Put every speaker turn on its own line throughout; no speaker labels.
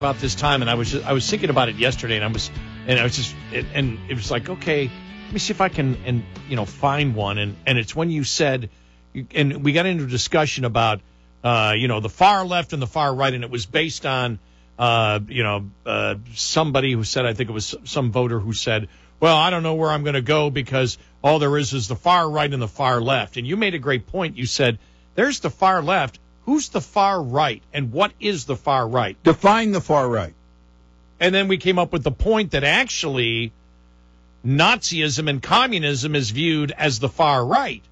about this time, and I was thinking about it yesterday, and it was like, okay, let me see if I can find one, and it's when you said, and we got into a discussion about the far left and the far right, and it was based on somebody who said, I think it was some voter who said, well, I don't know where I'm going to go because all there is the far right and the far left. And you made a great point. You said, there's the far left. Who's the far right? And what is the far right?
Define the far right.
And then we came up with the point that actually Nazism and communism is viewed as the far right.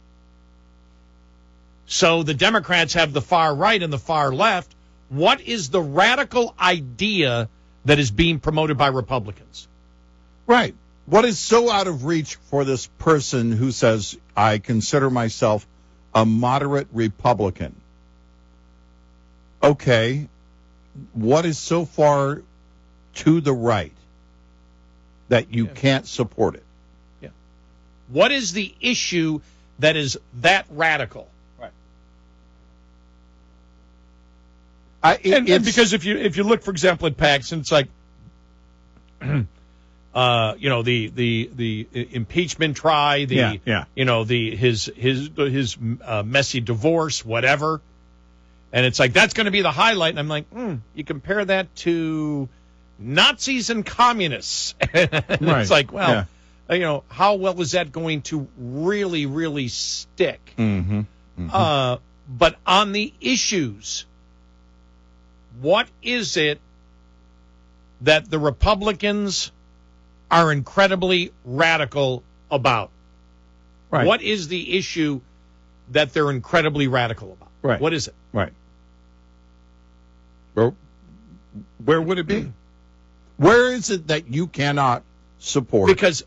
So the Democrats have the far right and the far left. What is the radical idea that is being promoted by Republicans?
Right. What is so out of reach for this person who says, I consider myself a moderate Republican? Okay. What is so far to the right that you can't support it?
Yeah. What is the issue that is that radical?
Right.
Because if you look, for example, at Paxson, it's like, the impeachment try, his messy divorce, whatever, and it's like that's going to be the highlight. And I'm like, you compare that to Nazis and communists, and right. It's like, well, how well is that going to really, really stick?
Mm-hmm. Mm-hmm.
But on the issues, what is it that the Republicans are incredibly radical about?
Right.
What is the issue that they're incredibly radical about?
Right.
What is it?
Right. Where would it be? Where is it that you cannot support?
Because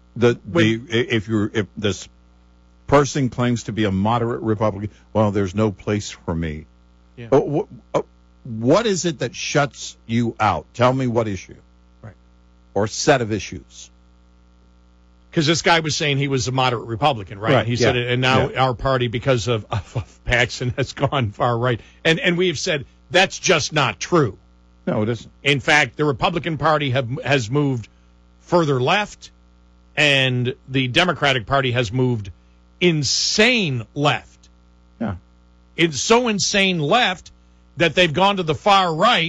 if this person claims to be a moderate Republican, well, there's no place for me.
Yeah.
What is it that shuts you out? Tell me what issue. Or set of issues.
Because this guy was saying he was a moderate Republican, right? He said it, and now our party, because of Paxson, has gone far right. And we have said that's just not true.
No, it isn't.
In fact, the Republican Party has moved further left, and the Democratic Party has moved insane left.
Yeah.
It's so insane left that they've gone to the far right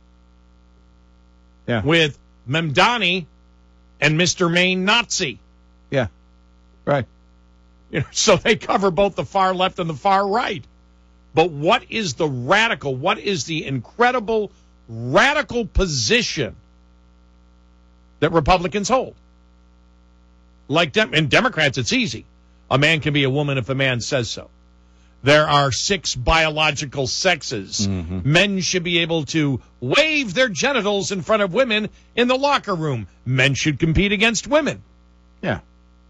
with Mamdani and Mr. Maine Nazi.
Yeah, right.
So they cover both the far left and the far right. But what is the incredible radical position that Republicans hold? Like in Democrats, it's easy. A man can be a woman if a man says so. There are 6 biological sexes.
Mm-hmm.
Men should be able to wave their genitals in front of women in the locker room. Men should compete against women.
Yeah.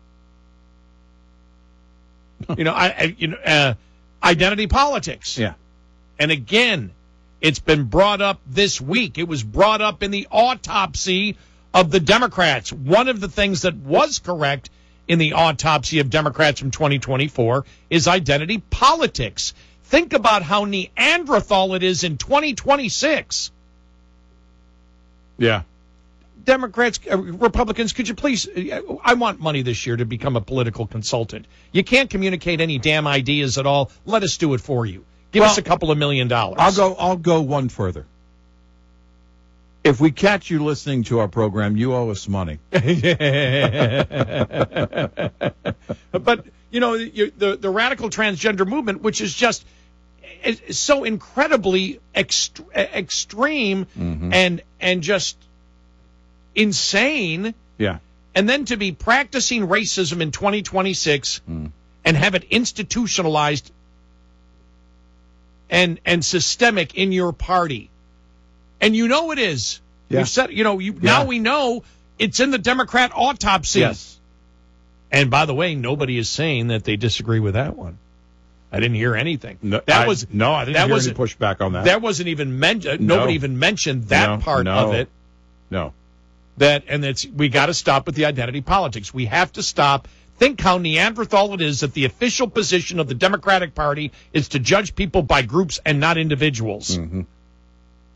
Identity politics.
Yeah.
And again, it's been brought up this week. It was brought up in the autopsy of the Democrats. One of the things that was correct in the autopsy of Democrats from 2024 is identity politics. Think about how Neanderthal it is in 2026.
Yeah.
Republicans, could you please, I want money this year to become a political consultant. You can't communicate any damn ideas at all. Let us do it for you. Give us a couple of $1 million.
I'll go one further. If we catch you listening to our program, you owe us money.
But, the radical transgender movement, which is just so incredibly extreme
mm-hmm.
and just insane.
Yeah.
And then to be practicing racism in 2026 and have it institutionalized and systemic in your party. And it is.
Yeah.
We've said, now we know it's in the Democrat autopsy.
Yes.
And by the way, nobody is saying that they disagree with that one. I didn't hear anything.
I didn't hear any pushback on that.
That wasn't even mentioned. Nobody even mentioned that part of it.
No.
We got to stop with the identity politics. We have to stop. Think how Neanderthal it is that the official position of the Democratic Party is to judge people by groups and not individuals.
Mm-hmm.